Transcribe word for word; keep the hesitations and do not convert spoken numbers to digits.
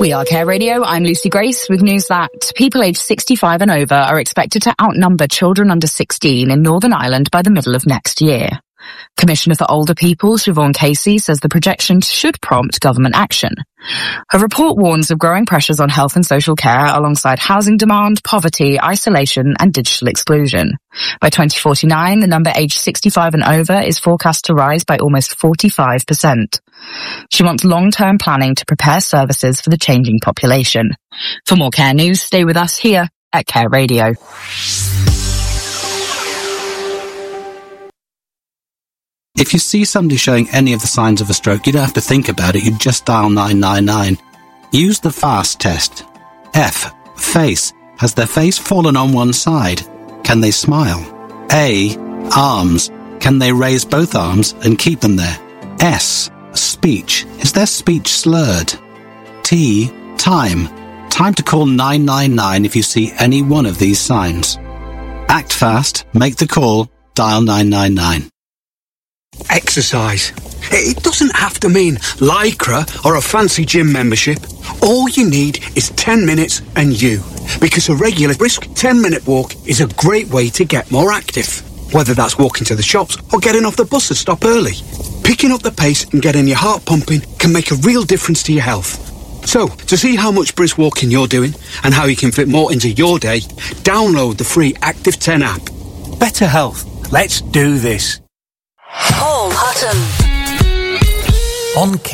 We are Care Radio. I'm Lucy Grace with news that people aged sixty-five and over are expected to outnumber children under sixteen in Northern Ireland by the middle of next year. Commissioner for Older People, Siobhan Casey, says the projection should prompt government action. Her report warns of growing pressures on health and social care alongside housing demand, poverty, isolation and digital exclusion. By twenty forty-nine, the number aged sixty-five and over is forecast to rise by almost forty-five percent. She wants long-term planning to prepare services for the changing population. For more Care news, stay with us here at Care Radio. If you see somebody showing any of the signs of a stroke, you don't have to think about it, you just dial nine nine nine. Use the FAST test. F. Face. Has their face fallen on one side? Can they smile? A. Arms. Can they raise both arms and keep them there? S. Speech. Is their speech slurred? T. Time. Time to call nine nine nine if you see any one of these signs. Act fast, make the call, dial nine nine nine. Exercise. It doesn't have to mean Lycra or a fancy gym membership. All you need is ten minutes and you. Because a regular brisk ten minute walk is a great way to get more active. Whether that's walking to the shops or getting off the bus to stop early. Picking up the pace and getting your heart pumping can make a real difference to your health. So, to see how much brisk walking you're doing and how you can fit more into your day, download the free Active ten app. Better health. Let's do this. Paul Hutton. On